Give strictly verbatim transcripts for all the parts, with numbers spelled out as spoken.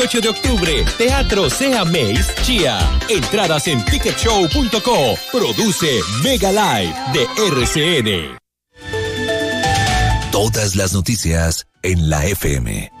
ocho de octubre, Teatro Sea Mace Chía. Entradas en ticket show punto co. Produce Mega Live de R C N. Todas las noticias en la F M.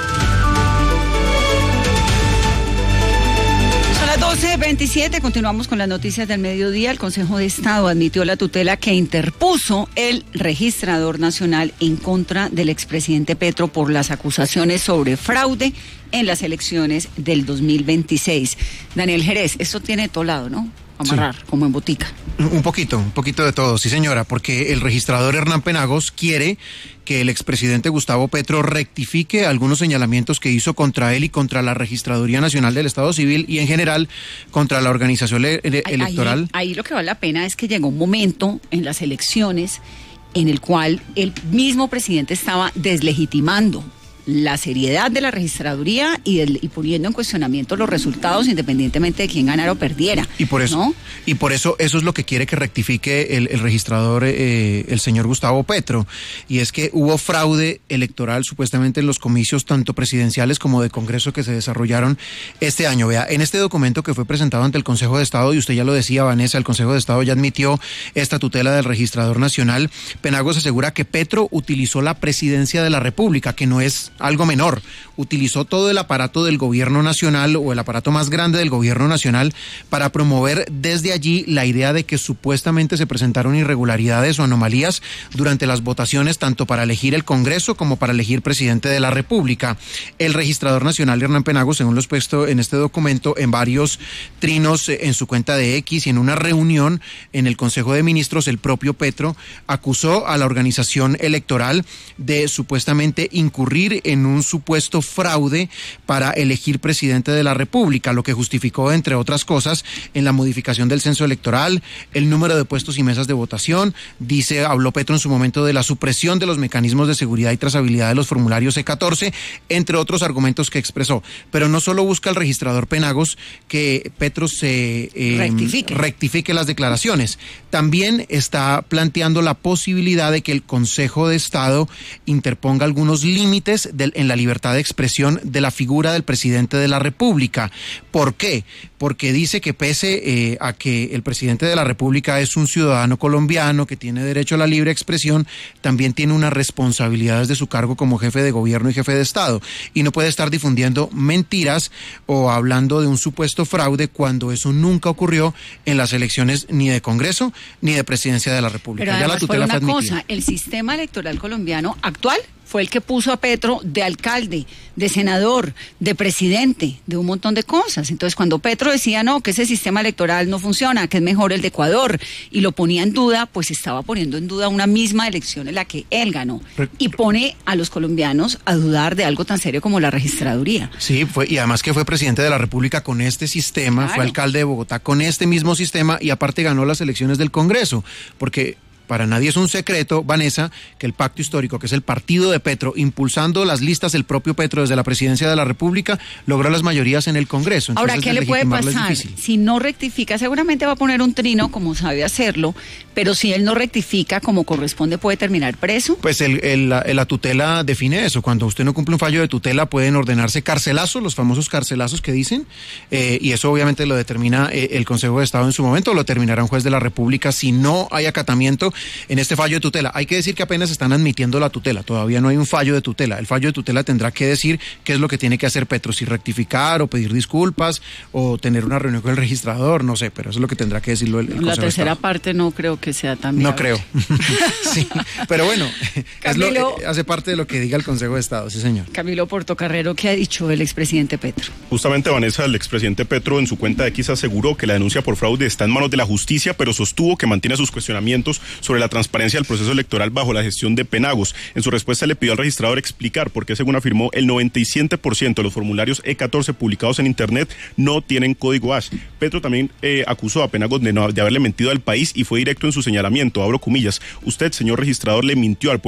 doce veintisiete, continuamos con las noticias del mediodía. El Consejo de Estado admitió la tutela que interpuso el registrador nacional en contra del expresidente Petro por las acusaciones sobre fraude en las elecciones del dos mil veintiséis. Daniel Jerez, esto tiene todo lado, ¿no? Amarrar, sí. Como en botica. Un poquito, un poquito de todo, sí señora, porque el registrador Hernán Penagos quiere que el expresidente Gustavo Petro rectifique algunos señalamientos que hizo contra él y contra la Registraduría Nacional del Estado Civil y en general contra la organización ele- ele- ahí, electoral. Ahí, ahí lo que vale la pena es que llegó un momento en las elecciones en el cual el mismo presidente estaba deslegitimando la seriedad de la registraduría y, del, y poniendo en cuestionamiento los resultados independientemente de quién ganara o perdiera. Y por eso, ¿no? y por eso, eso es lo que quiere que rectifique el, el registrador, eh, el señor Gustavo Petro, y es que hubo fraude electoral supuestamente en los comicios tanto presidenciales como de Congreso que se desarrollaron este año. Vea, en este documento que fue presentado ante el Consejo de Estado, y usted ya lo decía, Vanessa, el Consejo de Estado ya admitió esta tutela del registrador nacional. Penagos asegura que Petro utilizó la presidencia de la República, que no es algo menor, utilizó todo el aparato del gobierno nacional o el aparato más grande del gobierno nacional para promover desde allí la idea de que supuestamente se presentaron irregularidades o anomalías durante las votaciones tanto para elegir el Congreso como para elegir presidente de la República. El registrador nacional Hernán Penagos, según lo expuesto en este documento, en varios trinos en su cuenta de X y en una reunión en el Consejo de Ministros, el propio Petro acusó a la organización electoral de supuestamente incurrir en un supuesto fraude para elegir presidente de la República, lo que justificó, entre otras cosas, en la modificación del censo electoral, el número de puestos y mesas de votación. Dice, habló Petro en su momento de la supresión de los mecanismos de seguridad y trazabilidad de los formularios C catorce, entre otros argumentos que expresó. Pero no solo busca el registrador Penagos que Petro se eh, rectifique. rectifique las declaraciones, también está planteando la posibilidad de que el Consejo de Estado interponga algunos límites de, en la libertad de expresión de la figura del presidente de la República. ¿Por qué? Porque dice que pese eh, a que el presidente de la República es un ciudadano colombiano que tiene derecho a la libre expresión, también tiene unas responsabilidades de su cargo como jefe de gobierno y jefe de Estado, y no puede estar difundiendo mentiras o hablando de un supuesto fraude cuando eso nunca ocurrió en las elecciones ni de Congreso ni de Presidencia de la República. Pero además, ya la tutela por una fue admitida. cosa, el sistema electoral colombiano actual fue el que puso a Petro de alcalde, de senador, de presidente, de un montón de cosas. Entonces, cuando Petro decía, no, que ese sistema electoral no funciona, que es mejor el de Ecuador, y lo ponía en duda, pues estaba poniendo en duda una misma elección en la que él ganó. Y pone a los colombianos a dudar de algo tan serio como la registraduría. Sí, fue, y además que fue presidente de la República con este sistema, claro. Fue alcalde de Bogotá con este mismo sistema, y aparte ganó las elecciones del Congreso, porque para nadie es un secreto, Vanessa, que el pacto histórico, que es el partido de Petro, impulsando las listas del propio Petro desde la presidencia de la República, logró las mayorías en el Congreso. Entonces, ahora, ¿qué le puede pasar? Si no rectifica, seguramente va a poner un trino, como sabe hacerlo, pero si él no rectifica como corresponde, ¿puede terminar preso? Pues el, el, la, la tutela define eso. Cuando usted no cumple un fallo de tutela, pueden ordenarse carcelazos, los famosos carcelazos que dicen, eh, y eso obviamente lo determina eh, el Consejo de Estado en su momento, o lo determinará un juez de la República si no hay acatamiento en este fallo de tutela. Hay que decir que apenas están admitiendo la tutela, todavía no hay un fallo de tutela. El fallo de tutela tendrá que decir qué es lo que tiene que hacer Petro, si rectificar o pedir disculpas o tener una reunión con el registrador, no sé, pero eso es lo que tendrá que decirlo el, el Consejo La tercera de Estado. Parte no creo que sea tan viable. No creo. Sí, pero bueno, Camilo, es lo, hace parte de lo que diga el Consejo de Estado, sí señor. Camilo Portocarrero, ¿qué ha dicho el expresidente Petro? Justamente, Vanessa, el expresidente Petro en su cuenta de X aseguró que la denuncia por fraude está en manos de la justicia, pero sostuvo que mantiene sus cuestionamientos sobre la transparencia del proceso electoral bajo la gestión de Penagos. En su respuesta le pidió al registrador explicar por qué, según afirmó, el noventa y siete por ciento de los formularios E catorce publicados en Internet no tienen código hash. Petro también eh, acusó a Penagos de, no, de haberle mentido al país y fue directo en su señalamiento, abro comillas: usted, señor registrador, le mintió al pueblo